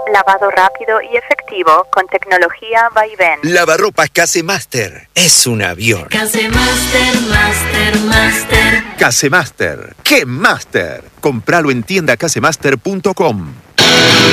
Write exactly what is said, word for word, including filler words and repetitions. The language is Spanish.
lavado rápido y efectivo con tecnología vaivén. Lavarropas Casemaster. Es un avión. Casemaster, Master, Master. Casemaster. ¡Qué Master! Compralo en tienda casemaster punto com.